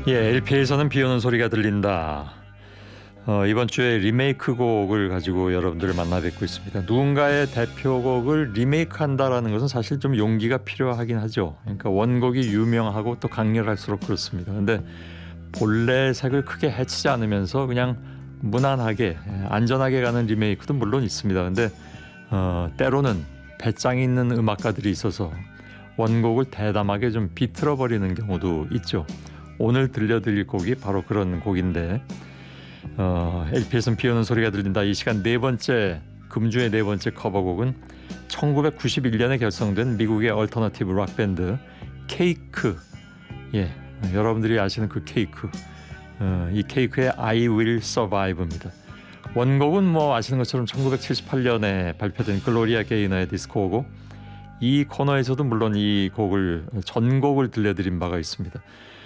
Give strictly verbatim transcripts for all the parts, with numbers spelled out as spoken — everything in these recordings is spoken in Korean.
예, 엘피에서는 비 오는 소리가 들린다. 어, 이번 주에 리메이크 곡을 가지고 여러분들을 만나 뵙고 있습니다. 누군가의 대표곡을 리메이크한다라는 것은 사실 좀 용기가 필요하긴 하죠. 그러니까 원곡이 유명하고 또 강렬할수록 그렇습니다. 근데 본래 색을 크게 해치지 않으면서 그냥 무난하게 안전하게 가는 리메이크도 물론 있습니다. 근데 어, 때로는 배짱 있는 음악가들이 있어서 원곡을 대담하게 좀 비틀어 버리는 경우도 있죠. 오늘 들려드릴 곡이 바로 그런 곡인데 어, 엘피에서는 비 오는 소리가 들린다. 이 시간 네 번째, 금주의 네 번째 커버곡은 천구백구십일 년에 결성된 미국의 얼터너티브 락 밴드 케이크. 예, 여러분들이 아시는 그 케이크. 어, 이 케이크의 I Will Survive입니다. 원곡은 뭐 아시는 것처럼 천구백칠십팔 년에 발표된 글로리아 게이너의 디스코고, 이 코너에서도 물론 이 곡을 전곡을 들려드린 바가 있습니다.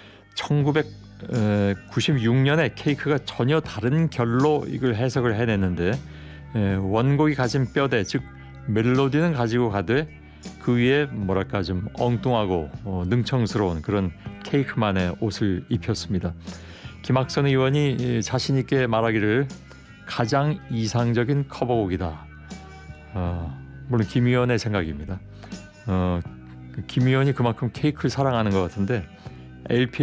천구백구십육 년에 케이크가 전혀 다른 결로 이걸 해석을 해냈는데, 원곡이 가진 뼈대, 즉 멜로디는 가지고 가되 그 위에 뭐랄까 좀 엉뚱하고 어, 능청스러운 그런 케이크만의 옷을 입혔습니다. 김학선 의원이 자신 있게 말하기를 가장 이상적인 커버곡이다. 어, 물론 김 의원의 생각입니다. 어, 김 의원이 그만큼 케이크를 사랑하는 것 같은데 엘피